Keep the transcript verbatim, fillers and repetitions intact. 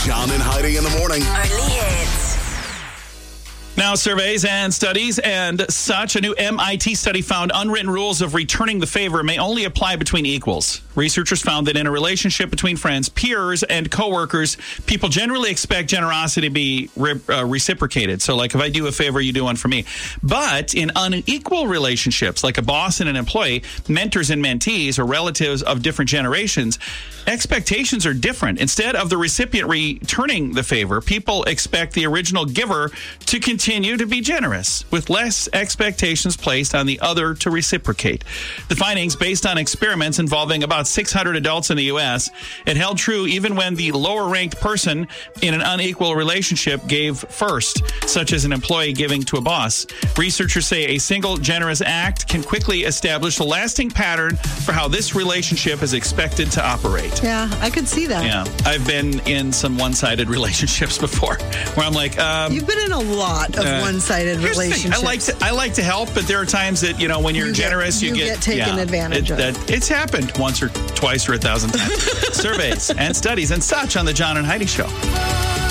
John and Heidi in the morning. Only hits. Now, surveys and studies and such. A new M I T study found unwritten rules of returning the favor may only apply between equals. Researchers found that in a relationship between friends, peers, and coworkers, people generally expect generosity to be re- uh, reciprocated. So, like, if I do a favor, you do one for me. But in unequal relationships, like a boss and an employee, mentors and mentees, or relatives of different generations, expectations are different. Instead of the recipient returning the favor, people expect the original giver to continue to be generous, with less expectations placed on the other to reciprocate. The findings, based on experiments involving about six hundred adults in the U S, it held true even when the lower-ranked person in an unequal relationship gave first, such as an employee giving to a boss. Researchers say a single generous act can quickly establish a lasting pattern for how this relationship is expected to operate. Yeah, I could see that. Yeah, I've been in some one-sided relationships before, where I'm like, um, You've been in a lot of Uh, one-sided here's the thing. relationships. I like to I like to help, but there are times that, you know, when you're You get- generous, you, you get taken yeah, advantage it, of. That, it's happened once or twice or a thousand times. Surveys and studies and such on the John and Heidi Show.